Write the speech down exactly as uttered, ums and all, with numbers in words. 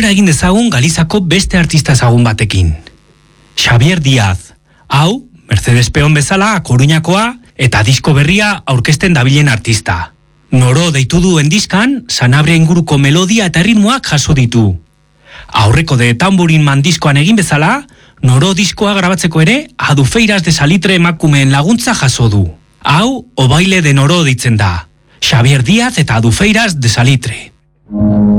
Aurrera egin dezagun Galizako beste artista ezagun batekin. Xabier Diaz. Hau, Mercedes Peon bezala, Koruñakoa eta disko berria aurkezten dabilen artista. Noro deitu duen diskan, Sanabria inguruko melodia eta ritmoak jaso ditu. Aurreko de Tamborin Man diskoan egin bezala, Noro diskoa grabatzeko ere, Adufeiras de Salitre emakumeen laguntza jaso du. Hau, O baile de Noro ditzen da. Xabier Diaz eta Adufeiras de Salitre.